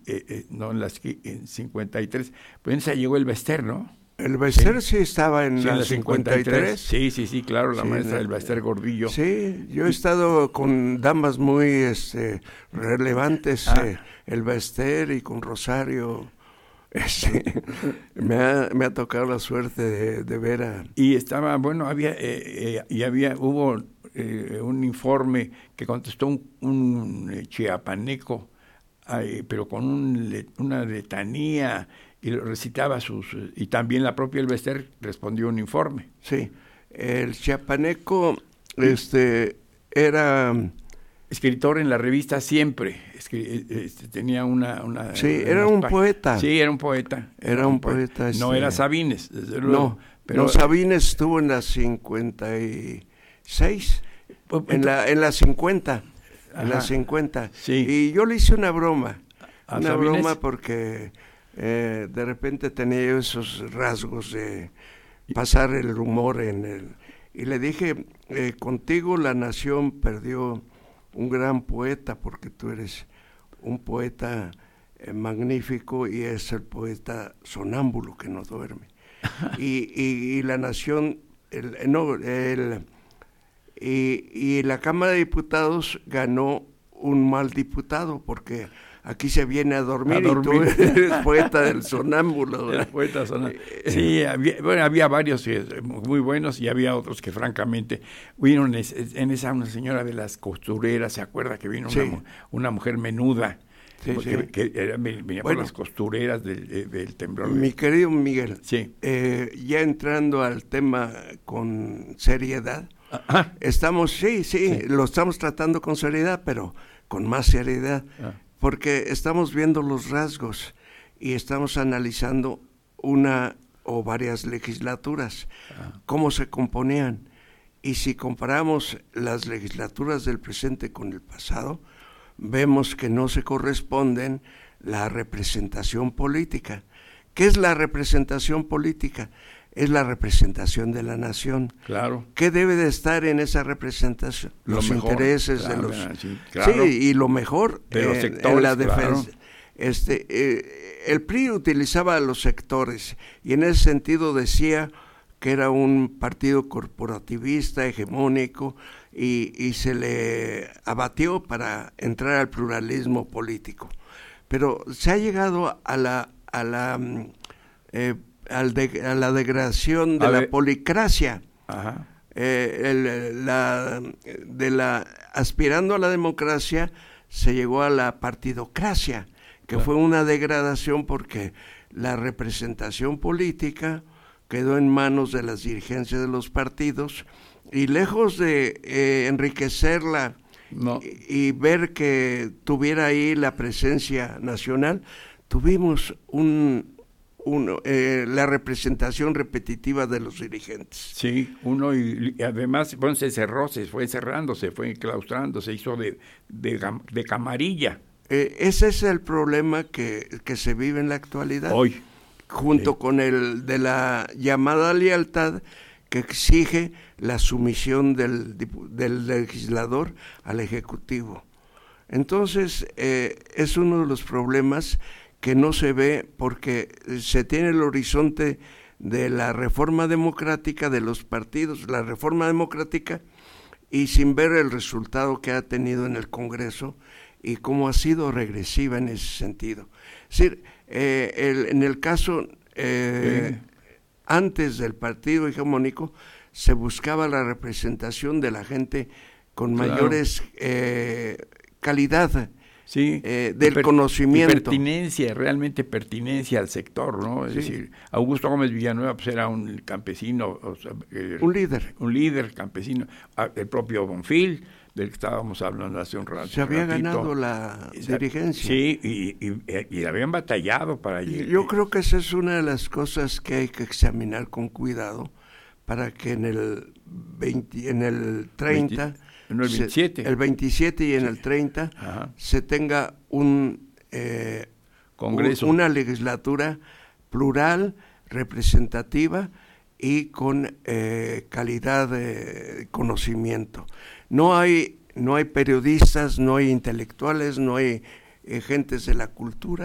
no en 53, pues en esa llegó el Bester, ¿no? El Bester sí estaba en Sí, la 53. Sí, claro, la maestra del Bester Gordillo. Sí, yo he estado con damas muy relevantes, el Bester y con Rosario. Me ha tocado la suerte de ver a... Y estaba, bueno, hubo un informe que contestó un chiapaneco, pero con una letanía, y recitaba y también la propia El Bester respondió un informe. Sí, el chiapaneco era... escritor en la revista Siempre, tenía una sí, era un poeta. Sí, era un poeta. Era un poeta. No era Sabines, desde luego. No, Sabines estuvo en la 56, en la 50, ajá, en la 50. Sí. Y yo le hice una broma. Porque de repente tenía yo esos rasgos de pasar el humor y le dije, contigo la nación perdió un gran poeta, porque tú eres un poeta magnífico y es el poeta sonámbulo que no duerme. y la nación, y la Cámara de Diputados ganó un mal diputado, porque aquí se viene a dormir. Y tú eres poeta del sonámbulo. El poeta sonámbulo. Sí, había varios muy buenos, y había otros que francamente vino en esa una señora de las costureras, ¿se acuerda? Que vino una mujer menuda, que venía por las costureras del temblor. Mi querido Miguel, sí. Ya entrando al tema con seriedad, ajá, estamos, lo estamos tratando con seriedad, pero con más seriedad. Porque estamos viendo los rasgos y estamos analizando una o varias legislaturas, cómo se componían. Y si comparamos las legislaturas del presente con el pasado, vemos que no se corresponden la representación política. ¿Qué es la representación política? Es la representación de la nación. Claro. ¿Qué debe de estar en esa representación? Los mejor, intereses, claro, de los... claro. Sí, y lo mejor de los sectores, en la defensa. Claro. El PRI utilizaba a los sectores, y en ese sentido decía que era un partido corporativista, hegemónico, y se le abatió para entrar al pluralismo político. Pero se ha llegado a la degradación de la policracia. Ajá. Aspirando a la democracia, se llegó a la partidocracia, que fue una degradación porque la representación política quedó en manos de las dirigencias de los partidos, y lejos de enriquecerla y ver que tuviera ahí la presencia nacional, tuvimos la representación repetitiva de los dirigentes. Sí, y además se cerró, se fue cerrando, se fue enclaustrando, se hizo de camarilla. Ese es el problema que se vive en la actualidad. Hoy. Junto con el de la llamada lealtad, que exige la sumisión del legislador al ejecutivo. Entonces, es uno de los problemas que no se ve, porque se tiene el horizonte de la reforma democrática de los partidos, la reforma democrática, y sin ver el resultado que ha tenido en el Congreso y cómo ha sido regresiva en ese sentido. Es decir, en el caso, antes del partido hegemónico, se buscaba la representación de la gente con mayores calidad, sí, del conocimiento. Realmente pertinencia al sector, ¿no? Es decir, Augusto Gómez Villanueva pues era un campesino, un líder campesino, el propio Bonfil, del que estábamos hablando hace un rato. Se había ganado la dirigencia. Sí, y habían batallado para llegar. Yo creo que esa es una de las cosas que hay que examinar con cuidado, para que en el 30... En el 27. El 27 y en el 30 se tenga Congreso. Una legislatura plural, representativa y con calidad de conocimiento. No hay periodistas, no hay intelectuales, no hay gentes de la cultura.